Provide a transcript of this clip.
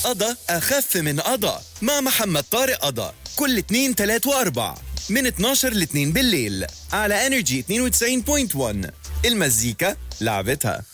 قضا أخف من قضا مع محمد طارق قضا كل 2 3 و4 من 12 ل 2 بالليل على انرجي 92.1. المزيكا لعبتها.